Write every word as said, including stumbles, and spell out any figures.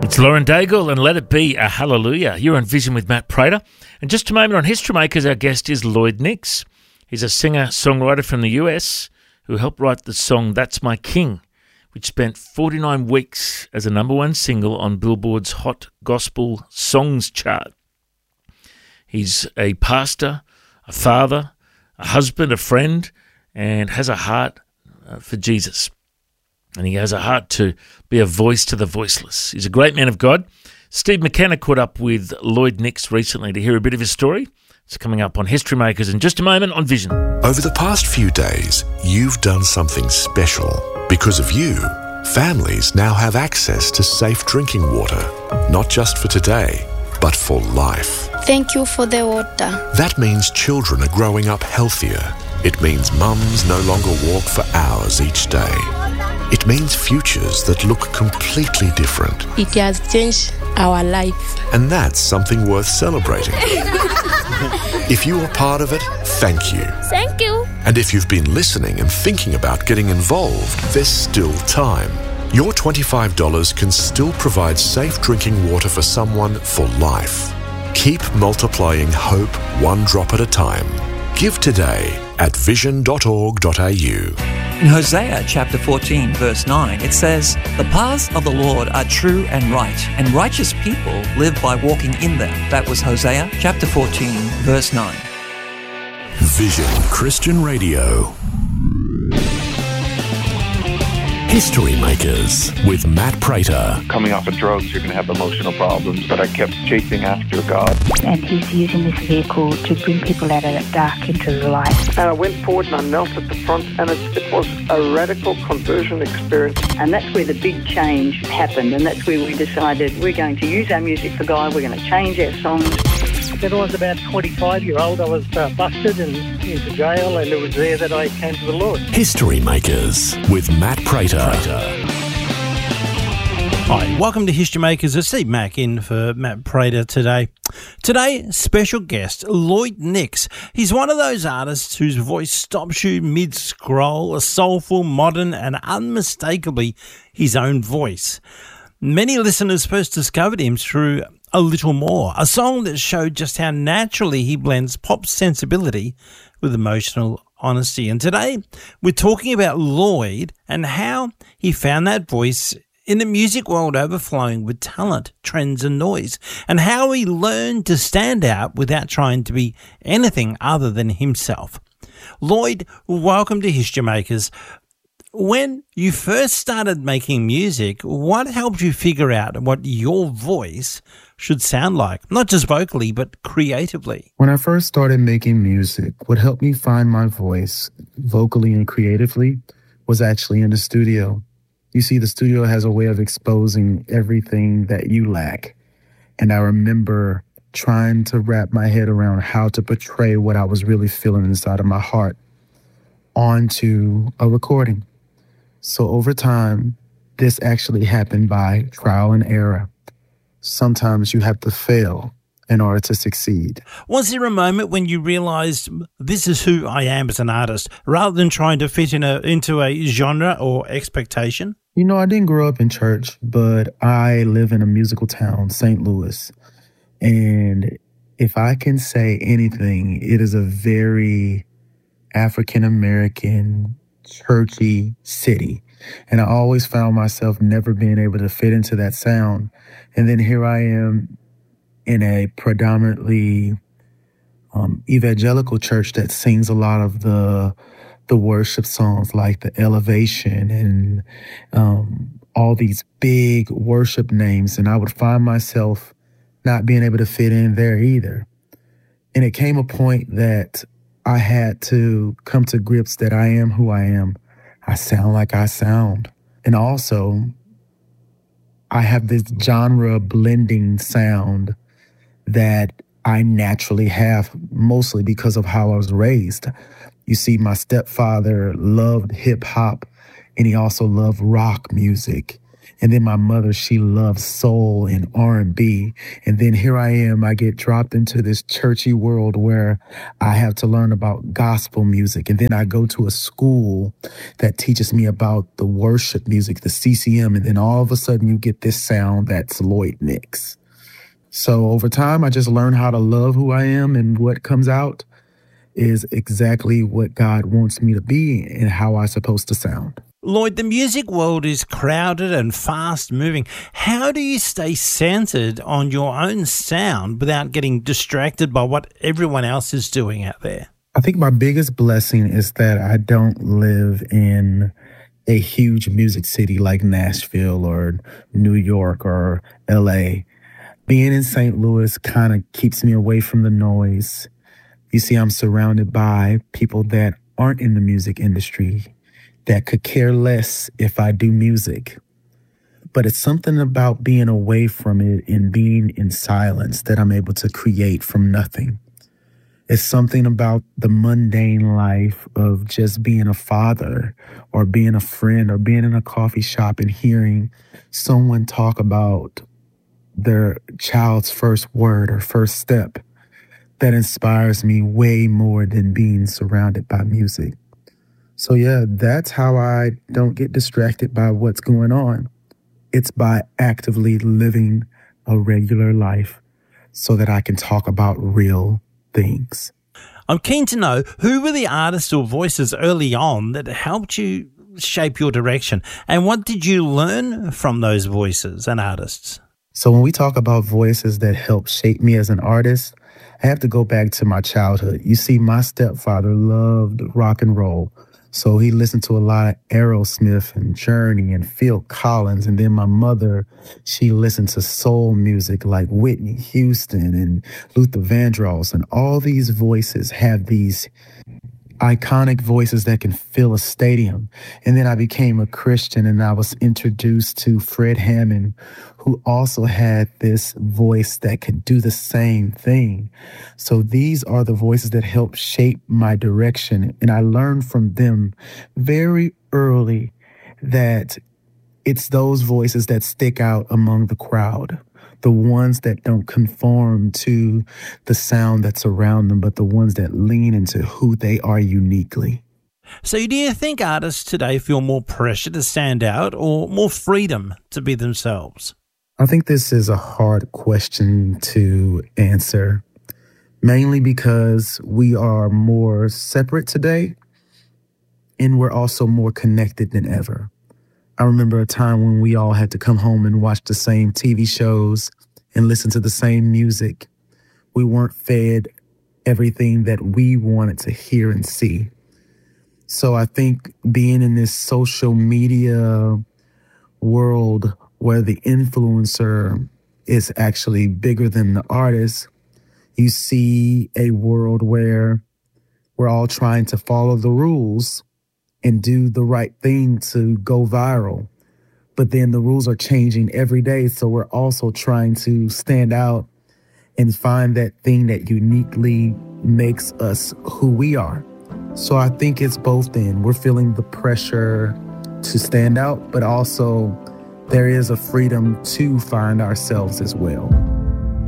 It's Lauren Daigle and Let It Be a Hallelujah. You're on Vision with Matt Prater. And just a moment on History Makers, our guest is Lloyd Nix. He's a singer-songwriter from the U S who helped write the song That's My King, which spent forty-nine weeks as a number one single on Billboard's Hot Gospel Songs chart. He's a pastor, a father, a husband, a friend, and has a heart uh, for Jesus. And he has a heart to be a voice to the voiceless. He's a great man of God. Steve McKenna caught up with Lloyd Nix recently to hear a bit of his story. It's coming up on History Makers in just a moment on Vision. Over the past few days, you've done something special. Because of you, families now have access to safe drinking water, not just for today, but for life. Thank you for the water. That means children are growing up healthier. It means mums no longer walk for hours each day. It means futures that look completely different. It has changed our life. And that's something worth celebrating. If you are part of it, thank you. Thank you. And if you've been listening and thinking about getting involved, there's still time. Your twenty-five dollars can still provide safe drinking water for someone for life. Keep multiplying hope one drop at a time. Give today at vision dot org dot a u. In Hosea chapter fourteen, verse nine, it says, "The paths of the Lord are true and right, and righteous people live by walking in them." That was Hosea chapter fourteen, verse nine. Vision Christian Radio. History Makers with Matt Prater. Coming off of drugs, you're going to have emotional problems, but I kept chasing after God. And he's using this vehicle to bring people out of that dark into the light. And I went forward and I knelt at the front, and it, it was a radical conversion experience. And that's where the big change happened, and that's where we decided we're going to use our music for God, we're going to change our songs. When I was about twenty-five year old, I was uh, busted and into jail, and it was there that I came to the Lord. History Makers with Matt Prater. Hi, welcome to History Makers. It's Steve Mack in for Matt Prater today. Today, special guest, Lloyd Nix. He's one of those artists whose voice stops you mid-scroll, a soulful, modern and unmistakably his own voice. Many listeners first discovered him through A Little More, a song that showed just how naturally he blends pop sensibility with emotional honesty. And today, we're talking about Lloyd and how he found that voice in a music world overflowing with talent, trends and noise, and how he learned to stand out without trying to be anything other than himself. Lloyd, welcome to History Makers. When you first started making music, what helped you figure out what your voice should sound like? Not just vocally, but creatively. When I first started making music, what helped me find my voice vocally and creatively was actually in the studio. You see, the studio has a way of exposing everything that you lack. And I remember trying to wrap my head around how to portray what I was really feeling inside of my heart onto a recording. So over time, this actually happened by trial and error. Sometimes you have to fail in order to succeed. Was there a moment when you realized this is who I am as an artist, rather than trying to fit in a, into a genre or expectation? You know, I didn't grow up in church, but I live in a musical town, Saint Louis. And if I can say anything, it is a very African-American, churchy city. And I always found myself never being able to fit into that sound. And then here I am in a predominantly um, evangelical church that sings a lot of the the worship songs like the Elevation and um, all these big worship names. And I would find myself not being able to fit in there either. And it came a point that I had to come to grips that I am who I am. I sound like I sound. And also, I have this genre blending sound that I naturally have, mostly because of how I was raised. You see, my stepfather loved hip hop, and he also loved rock music. And then my mother, she loves soul and R and B. And then here I am, I get dropped into this churchy world where I have to learn about gospel music. And then I go to a school that teaches me about the worship music, the C C M. And then all of a sudden you get this sound that's Lloyd Nix. So over time, I just learned how to love who I am, and what comes out is exactly what God wants me to be and how I'm supposed to sound. Lloyd, the music world is crowded and fast-moving. How do you stay centered on your own sound without getting distracted by what everyone else is doing out there? I think my biggest blessing is that I don't live in a huge music city like Nashville or New York or L A. Being in Saint Louis kind of keeps me away from the noise. You see, I'm surrounded by people that aren't in the music industry, that could care less if I do music. But it's something about being away from it and being in silence that I'm able to create from nothing. It's something about the mundane life of just being a father or being a friend or being in a coffee shop and hearing someone talk about their child's first word or first step that inspires me way more than being surrounded by music. So yeah, that's how I don't get distracted by what's going on. It's by actively living a regular life so that I can talk about real things. I'm keen to know, who were the artists or voices early on that helped you shape your direction, and what did you learn from those voices and artists? So when we talk about voices that help shape me as an artist, I have to go back to my childhood. You see, my stepfather loved rock and roll. So he listened to a lot of Aerosmith and Journey and Phil Collins. And then my mother, she listened to soul music like Whitney Houston and Luther Vandross. And all these voices have these iconic voices that can fill a stadium. And then I became a Christian and I was introduced to Fred Hammond, who also had this voice that could do the same thing. So these are the voices that help shape my direction. And I learned from them very early that it's those voices that stick out among the crowd, the ones that don't conform to the sound that's around them, but the ones that lean into who they are uniquely. So do you think artists today feel more pressure to stand out or more freedom to be themselves? I think this is a hard question to answer, mainly because we are more separate today and we're also more connected than ever. I remember a time when we all had to come home and watch the same T V shows and listen to the same music. We weren't fed everything that we wanted to hear and see. So I think being in this social media world where the influencer is actually bigger than the artist, you see a world where we're all trying to follow the rules and do the right thing to go viral. But then the rules are changing every day. So we're also trying to stand out and find that thing that uniquely makes us who we are. So I think it's both in. We're feeling the pressure to stand out, but also there is a freedom to find ourselves as well.